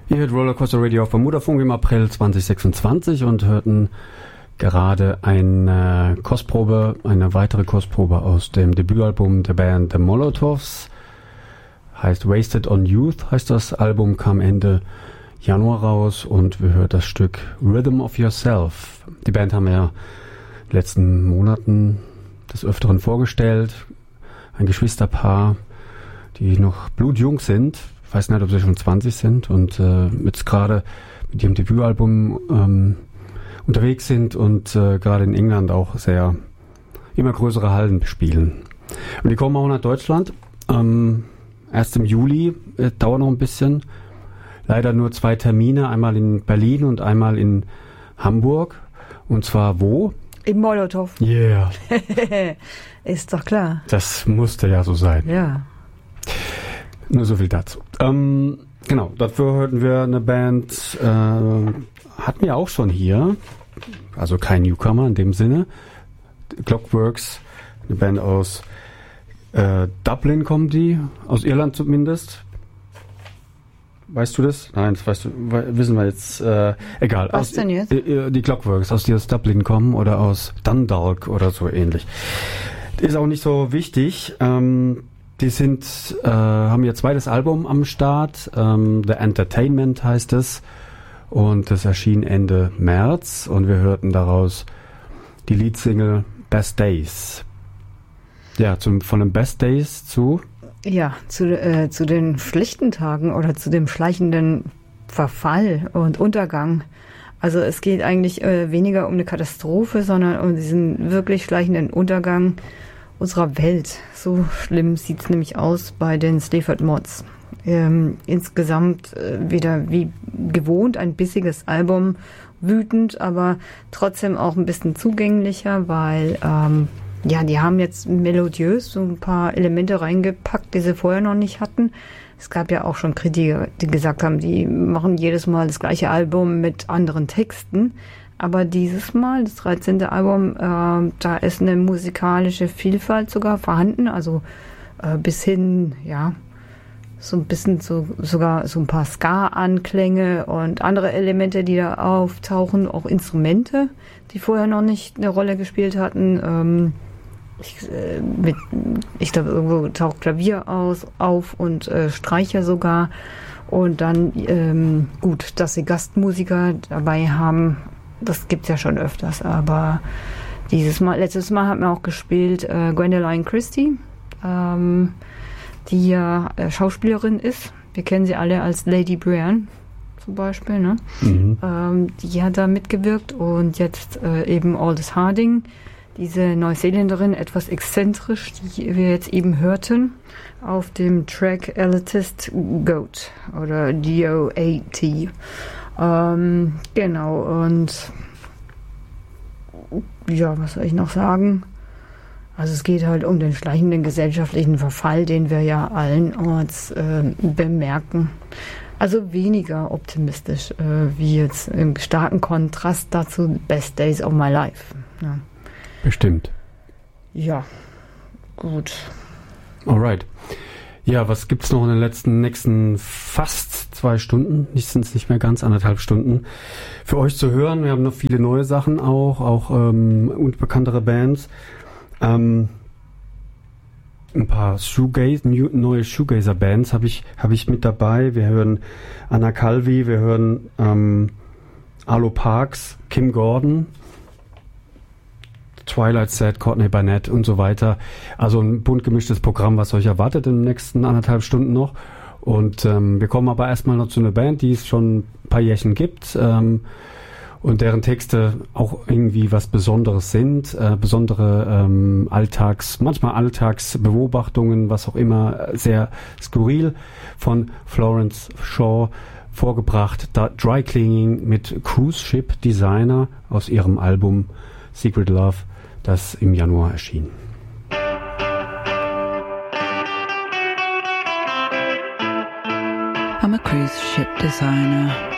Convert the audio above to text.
Ihr hört Rollercoaster Radio auf Bermudafunk im April 2026 und hörten gerade eine weitere Kostprobe aus dem Debütalbum der Band The Molotovs. Heißt Wasted on Youth, heißt das Album, kam Ende Januar raus und wir hören das Stück Rhythm of Yourself. Die Band haben wir ja in den letzten Monaten des Öfteren vorgestellt. Ein Geschwisterpaar, die noch blutjung sind. Ich weiß nicht, ob sie schon 20 sind und jetzt gerade mit ihrem Debütalbum unterwegs sind und gerade in England auch immer größere Hallen bespielen. Und die kommen auch nach Deutschland. Erst im Juli, dauert noch ein bisschen. Leider nur 2 Termine, einmal in Berlin und einmal in Hamburg. Und zwar wo? Im Molotow. Yeah. Ist doch klar. Das musste ja so sein. Ja. Nur so viel dazu. Genau, dafür hörten wir eine Band, hatten wir auch schon hier, also kein Newcomer in dem Sinne. Clockworks, eine Band aus Dublin kommen die, aus Irland zumindest. Weißt du das? Nein, das wissen wir jetzt. Egal. Was denn jetzt? Die Clockworks, die aus Dublin kommen oder aus Dundalk oder so ähnlich. Ist auch nicht so wichtig. Die haben ihr zweites Album am Start. The Entertainment heißt es. Und das erschien Ende März. Und wir hörten daraus die Leadsingle Best Days. Ja, von den Best Days zu... Ja, zu den schlechten Tagen oder zu dem schleichenden Verfall und Untergang. Also es geht eigentlich weniger um eine Katastrophe, sondern um diesen wirklich schleichenden Untergang unserer Welt. So schlimm sieht es nämlich aus bei den Sleaford Mods. Insgesamt wieder wie gewohnt ein bissiges Album, wütend, aber trotzdem auch ein bisschen zugänglicher, weil die haben jetzt melodiös so ein paar Elemente reingepackt, die sie vorher noch nicht hatten. Es gab ja auch schon Kritiker, die gesagt haben, die machen jedes Mal das gleiche Album mit anderen Texten. Aber dieses Mal, das 13. Album, da ist eine musikalische Vielfalt sogar vorhanden. Also bis hin, ja, so ein bisschen sogar so ein paar Ska-Anklänge und andere Elemente, die da auftauchen. Auch Instrumente, die vorher noch nicht eine Rolle gespielt hatten. Ich glaube, irgendwo taucht Klavier auf und Streicher sogar. Und dann, gut, dass sie Gastmusiker dabei haben, das gibt's ja schon öfters, aber letztes Mal hat man auch gespielt Gwendoline Christie, die ja Schauspielerin ist. Wir kennen sie alle als Lady Brienne zum Beispiel, ne? Mhm. Die hat da mitgewirkt und jetzt eben Aldous Harding, diese Neuseeländerin, etwas exzentrisch, die wir jetzt eben hörten, auf dem Track Elitist Goat oder GOAT. Genau, und ja, was soll ich noch sagen? Also es geht halt um den schleichenden gesellschaftlichen Verfall, den wir ja allenorts bemerken. Also weniger optimistisch, wie jetzt im starken Kontrast dazu Best Days of My Life. Ja. Bestimmt. Ja, gut. Alright. Ja, was gibt's noch in den nächsten fast 2 Stunden? Sind es nicht mehr ganz 1,5 Stunden für euch zu hören. Wir haben noch viele neue Sachen auch unbekanntere Bands. Ein paar neue Shoegazer-Bands habe ich mit dabei. Wir hören Anna Calvi, wir hören Arlo Parks, Kim Gordon, Twilight Set, Courtney Barnett und so weiter. Also ein bunt gemischtes Programm, was euch erwartet in den nächsten 1,5 Stunden noch. Und wir kommen aber erstmal noch zu einer Band, die es schon ein paar Jährchen gibt und deren Texte auch irgendwie was Besonderes sind. Besondere manchmal Alltagsbeobachtungen, was auch immer, sehr skurril, von Florence Shaw vorgebracht. Dry Cleaning mit Cruise Ship Designer aus ihrem Album Secret Love, das im Januar erschien. I'm a cruise ship designer.